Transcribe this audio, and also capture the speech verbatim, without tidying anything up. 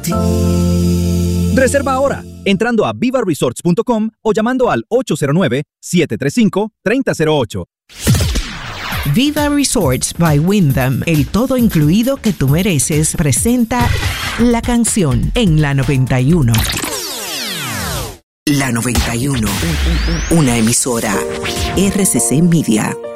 ti. Reserva ahora, entrando a viva resorts punto com o llamando al ocho cero nueve, siete tres cinco, tres cero cero ocho. Viva Resorts by Wyndham, el todo incluido que tú mereces, presenta La Canción en la noventa y uno. La noventa y uno, una emisora R C C Media.